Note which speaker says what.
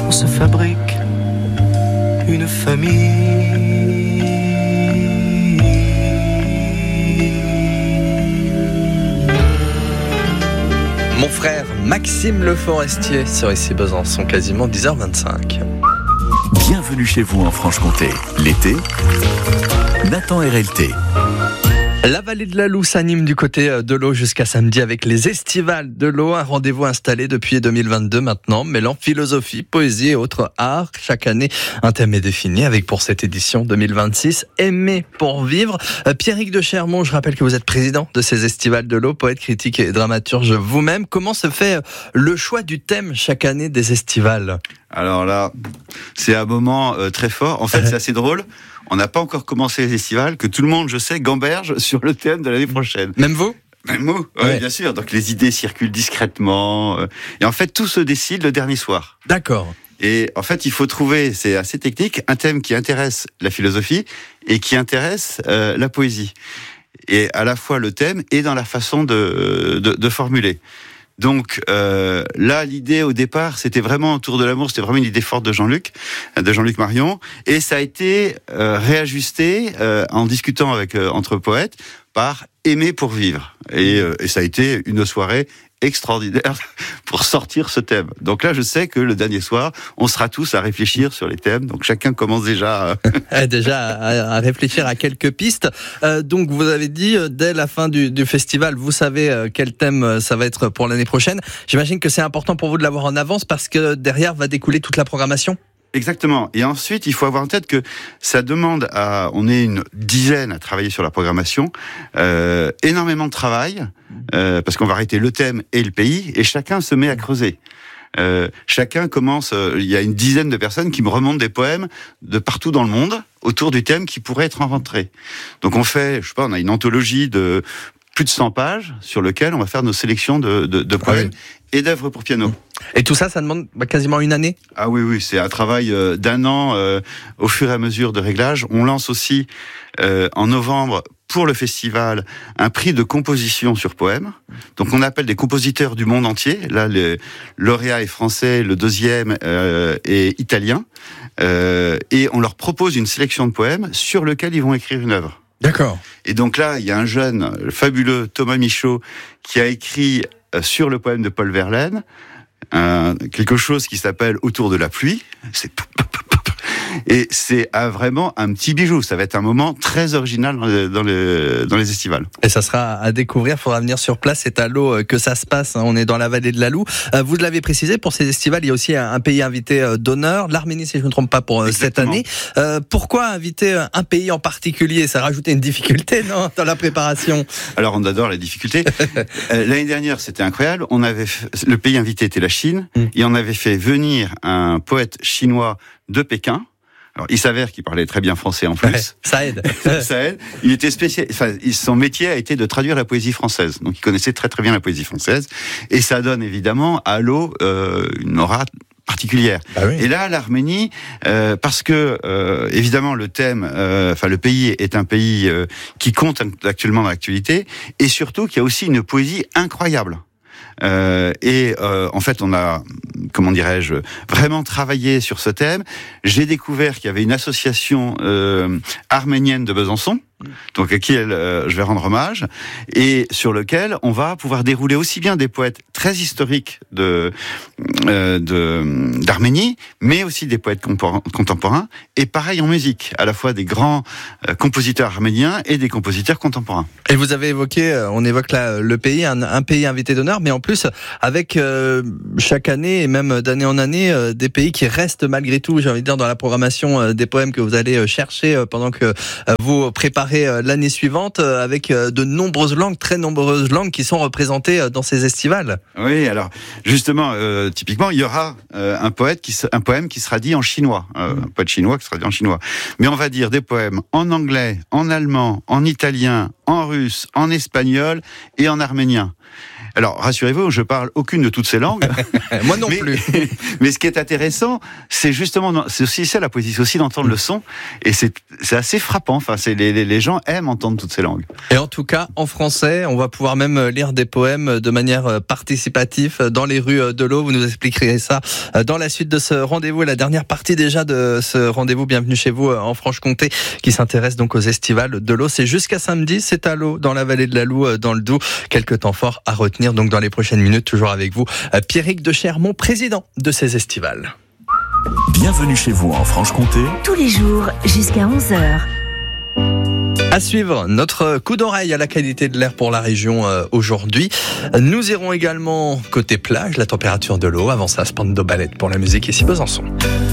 Speaker 1: on se fabrique une famille.
Speaker 2: Mon frère Maxime Le Forestier sur ici Besançon, quasiment 10h25.
Speaker 3: Bienvenue chez vous en Franche-Comté. L'été, Nathan RLT.
Speaker 2: La vallée de la Loue s'anime du côté de l'eau jusqu'à samedi avec les estivales de l'eau, un rendez-vous installé depuis 2022 maintenant, mêlant philosophie, poésie et autres arts. Chaque année, un thème est défini avec pour cette édition 2026, Aimer pour vivre. Pierrick de Chermont, je rappelle que vous êtes président de ces estivales de l'eau, poète, critique et dramaturge vous-même. Comment se fait le choix du thème chaque année des estivales ?
Speaker 4: Alors là, c'est un moment très fort. En fait, c'est assez drôle. On n'a pas encore commencé les festivals, que tout le monde, je sais, gamberge sur le thème de l'année prochaine.
Speaker 2: Même vous ?
Speaker 4: Même vous, oui, bien sûr. Donc les idées circulent discrètement. Et en fait, tout se décide le dernier soir.
Speaker 2: D'accord.
Speaker 4: Et en fait, il faut trouver, c'est assez technique, un thème qui intéresse la philosophie et qui intéresse la poésie. Et à la fois le thème et dans la façon de formuler. Donc là, l'idée au départ, c'était vraiment autour de l'amour, c'était vraiment une idée forte de Jean-Luc Marion, et ça a été réajusté en discutant avec entre poètes par Aimer pour vivre, et ça a été une soirée extraordinaire pour sortir ce thème. Donc là, je sais que le dernier soir, on sera tous à réfléchir sur les thèmes. Donc chacun commence déjà
Speaker 2: à réfléchir à quelques pistes. Donc vous avez dit, dès la fin du festival, vous savez quel thème ça va être pour l'année prochaine. J'imagine que c'est important pour vous de l'avoir en avance parce que derrière va découler toute la programmation.
Speaker 4: Exactement. Et ensuite, il faut avoir en tête que ça demande on est une dizaine à travailler sur la programmation, énormément de travail, parce qu'on va arrêter le thème et le pays, et chacun se met à creuser. Chacun commence, il y a une dizaine de personnes qui me remontent des poèmes de partout dans le monde, autour du thème qui pourrait être inventé. Donc on fait, on a une anthologie de plus de 100 pages sur lequel on va faire nos sélections de poèmes et d'œuvres pour piano.
Speaker 2: Et tout ça demande quasiment une année ?
Speaker 4: Ah oui, c'est un travail d'un an au fur et à mesure de réglage. On lance aussi en novembre pour le festival un prix de composition sur poème. Donc on appelle des compositeurs du monde entier. Là, le lauréat est français, le deuxième est italien. Et on leur propose une sélection de poèmes sur lequel ils vont écrire une œuvre.
Speaker 2: D'accord.
Speaker 4: Et donc là, il y a un jeune, le fabuleux Thomas Michaud, qui a écrit sur le poème de Paul Verlaine quelque chose qui s'appelle Autour de la pluie. Et c'est vraiment un petit bijou. Ça va être un moment très original dans les estivales.
Speaker 2: Et ça sera à découvrir. Il faudra venir sur place. C'est à l'eau que ça se passe. On est dans la vallée de la Loue. Vous l'avez précisé, pour ces estivales, il y a aussi un pays invité d'honneur, l'Arménie, si je ne me trompe pas, pour cette année. Pourquoi inviter un pays en particulier ? Ça rajoutait une difficulté, non, dans la préparation ? Alors,
Speaker 4: on adore la difficulté. L'année dernière, c'était incroyable. Le pays invité était la Chine. Et on avait fait venir un poète chinois de Pékin. Alors, il s'avère qu'il parlait très bien français en plus.
Speaker 2: Ouais, ça aide.
Speaker 4: Ça aide. Il était son métier a été de traduire la poésie française. Donc, il connaissait très très bien la poésie française. Et ça donne évidemment à l'eau une aura particulière.
Speaker 2: Ah oui.
Speaker 4: Et là, l'Arménie, parce que évidemment le thème, le pays est un pays qui compte actuellement dans l'actualité, et surtout qu'il y a aussi une poésie incroyable. En fait, on a, vraiment travaillé sur ce thème. J'ai découvert qu'il y avait une association arménienne de Besançon, donc à qui je vais rendre hommage, et sur lequel on va pouvoir dérouler aussi bien des poètes très historiques d'Arménie, mais aussi des poètes contemporains, et pareil en musique, à la fois des grands compositeurs arméniens et des compositeurs contemporains.
Speaker 2: Et vous avez évoqué, on évoque là le pays, un pays invité d'honneur, mais en plus avec chaque année et même d'année en année des pays qui restent malgré tout, j'ai envie de dire, dans la programmation des poèmes que vous allez chercher pendant que vous préparez l'année suivante, avec de nombreuses langues, très nombreuses langues qui sont représentées dans ces estivales.
Speaker 4: Oui, alors justement, typiquement, il y aura un poème qui sera dit en chinois, un poète chinois qui sera dit en chinois. Mais on va dire des poèmes en anglais, en allemand, en italien, en russe, en espagnol et en arménien. Alors, rassurez-vous, je parle aucune de toutes ces langues.
Speaker 2: Moi non plus.
Speaker 4: Mais ce qui est intéressant, c'est justement, c'est aussi ça la poésie, c'est aussi d'entendre le son. Et c'est assez frappant. Enfin, les gens aiment entendre toutes ces langues.
Speaker 2: Et en tout cas, en français, on va pouvoir même lire des poèmes de manière participative dans les rues de l'Aue. Vous nous expliquerez ça dans la suite de ce rendez-vous et la dernière partie déjà de ce rendez-vous. Bienvenue chez vous en Franche-Comté, qui s'intéresse donc aux estivales de l'Aue. C'est jusqu'à samedi, c'est à l'Aue, dans la vallée de la Loue, dans le Doubs. Quelques temps forts à retenir donc dans les prochaines minutes. Toujours avec vous, Pierrick de Chermont, président de ces estivales.
Speaker 3: Bienvenue chez vous en Franche-Comté.
Speaker 5: Tous les jours jusqu'à 11h.
Speaker 2: À suivre, notre coup d'oreille à la qualité de l'air pour la région aujourd'hui. Nous irons également côté plage, la température de l'eau. Avant ça, Spandau Ballet pour la musique ici Besançon.